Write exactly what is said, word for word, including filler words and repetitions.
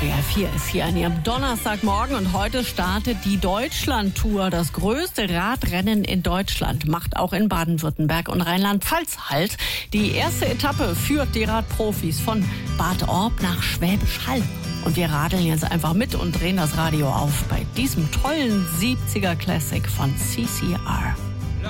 S W R vier ist hier an Ihrem Donnerstagmorgen und heute startet die Deutschland-Tour. Das größte Radrennen in Deutschland macht auch in Baden-Württemberg und Rheinland-Pfalz Halt. Die erste Etappe führt die Radprofis von Bad Orb nach Schwäbisch Hall. Und wir radeln jetzt einfach mit und drehen das Radio auf bei diesem tollen siebziger Classic von C C R.